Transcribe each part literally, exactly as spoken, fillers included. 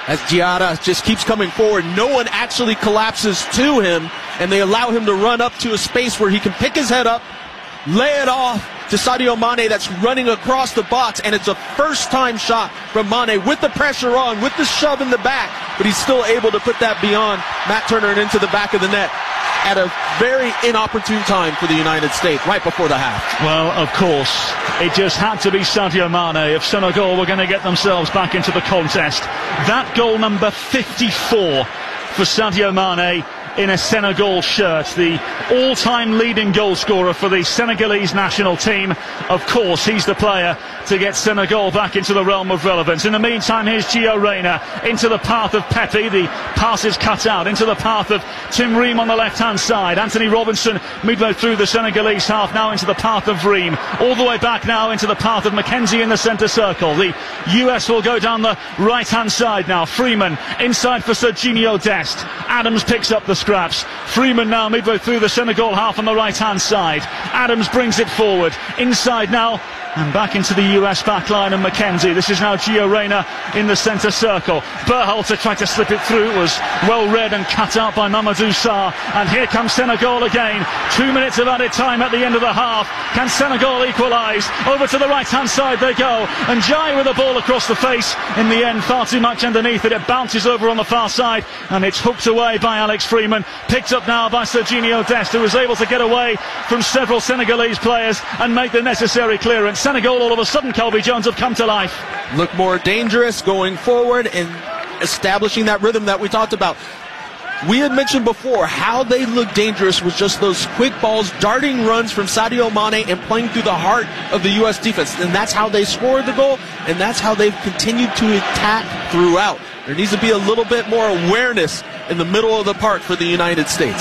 as Diarra just keeps coming forward. No one actually collapses to him, and they allow him to run up to a space where he can pick his head up, lay it off to Sadio Mane that's running across the box, and it's a first-time shot from Mane with the pressure on, with the shove in the back, but he's still able to put that beyond Matt Turner and into the back of the net at a very inopportune time for the United States, right before the half. Well, of course, it just had to be Sadio Mane if Senegal were going to get themselves back into the contest. That goal number fifty-four for Sadio Mane in a Senegal shirt, the all-time leading goal scorer for the Senegalese national team. Of course, he's the player to get Senegal back into the realm of relevance. In the meantime, here's Gio Reyna into the path of Pepe. The pass is cut out into the path of Tim Ream on the left-hand side. Anthony Robinson midway through the Senegalese half, now into the path of Ream. All the way back now into the path of McKenzie in the centre circle. The U S will go down the right-hand side now. Freeman inside for Serginho Dest. Adams picks up the scraps. Freeman now midway through the Senegal half on the right-hand side. Adams brings it forward. Inside now and back into the U S backline and McKenzie. This is now Gio Reyna in the centre circle. Berhalter tried to slip it through. It was well read and cut out by Mamadou Sarr. And here comes Senegal again. Two minutes of added time at the end of the half. Can Senegal equalise? Over to the right-hand side they go. And Jai with the ball across the face. In the end, far too much underneath it. It bounces over on the far side. And it's hooked away by Alex Freeman. Picked up now by Serginho Dest, who was able to get away from several Senegalese players and make the necessary clearance. Senegal all of a sudden, Colby Jones, have come to life. Look more dangerous going forward and establishing that rhythm that we talked about. We had mentioned before how they look dangerous with just those quick balls, darting runs from Sadio Mane and playing through the heart of the U S defense. And that's how they scored the goal, and that's how they've continued to attack throughout. There needs to be a little bit more awareness in the middle of the park for the United States.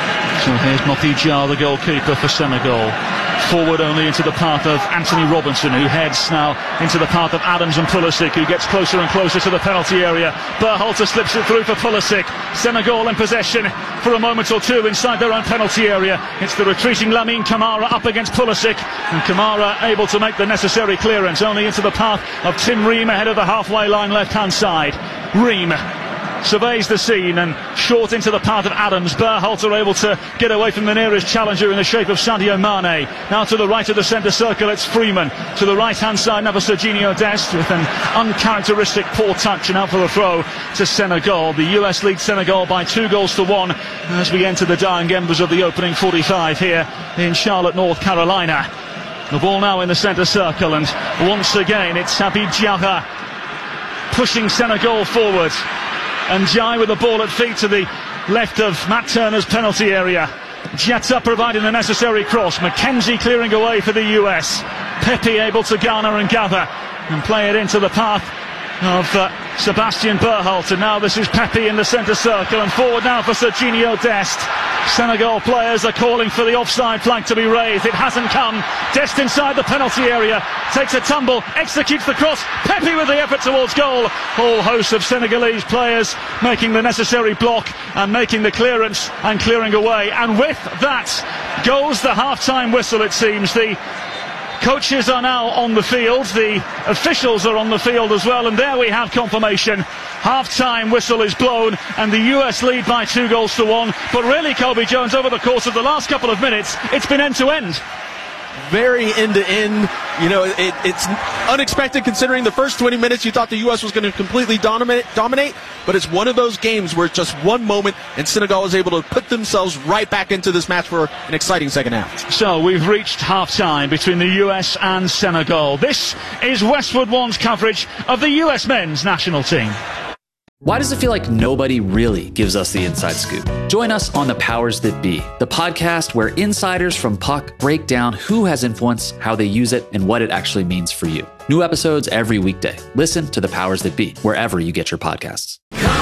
So here's Mofi Dia, the goalkeeper for Senegal. Forward only into the path of Anthony Robinson, who heads now into the path of Adams and Pulisic, who gets closer and closer to the penalty area. Berhalter slips it through for Pulisic. Senegal in possession for a moment or two inside their own penalty area. It's the retreating Lamine Camara up against Pulisic, and Camara able to make the necessary clearance only into the path of Tim Ream ahead of the halfway line left-hand side. Ream surveys the scene and short into the path of Adams. Berhalter able to get away from the nearest challenger in the shape of Sadio Mane. Now to the right of the centre circle, it's Freeman. To the right-hand side now for Serginho Dest with an uncharacteristic poor touch, and out for the throw to Senegal. The U S leads Senegal by two goals to one as we enter the dying embers of the opening forty-five here in Charlotte, North Carolina. The ball now in the centre circle, and once again it's Habib Diarra pushing Senegal forward. And Jai with the ball at feet to the left of Matt Turner's penalty area. Jetta providing the necessary cross. McKenzie clearing away for the U S. Pepe able to garner and gather and play it into the path of uh, Sebastian Berhalter. Now this is Pepe in the centre circle, and forward now for Serginho Dest. Senegal players are calling for the offside flag to be raised. It hasn't come. Dest inside the penalty area, takes a tumble, executes the cross. Pepe with the effort towards goal. Whole host of Senegalese players making the necessary block and making the clearance and clearing away. And with that goes the half-time whistle, it seems. The coaches are now on the field, the officials are on the field as well, and there we have confirmation. Half-time whistle is blown and the U S lead by two goals to one. But really, Colby Jones, over the course of the last couple of minutes, it's been end-to-end. Very end-to-end. You know, it, it's unexpected considering the first twenty minutes you thought the U S was going to completely dominate, dominate, but it's one of those games where it's just one moment and Senegal is able to put themselves right back into this match for an exciting second half. So we've reached half-time between the U S and Senegal. This is Westwood One's coverage of the U S men's national team. Why does it feel like nobody really gives us the inside scoop? Join us on The Powers That Be, the podcast where insiders from Puck break down who has influence, how they use it, and what it actually means for you. New episodes every weekday. Listen to The Powers That Be wherever you get your podcasts.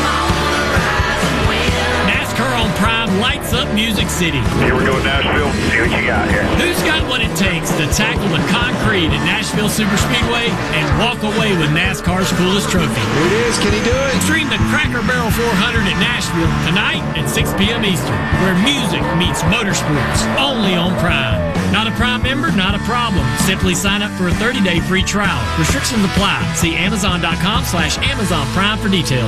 NASCAR on Prime lights up Music City. Here we go, Nashville. See what you got here. Who's got what it takes to tackle the concrete at Nashville Superspeedway and walk away with NASCAR's coolest trophy? Here it is. Can he do it? Stream the Cracker Barrel four hundred at Nashville tonight at six p.m. Eastern, where music meets motorsports, only on Prime. Not a Prime member? Not a problem. Simply sign up for a thirty-day free trial. Restrictions apply. See Amazon.com slash Amazon Prime for details.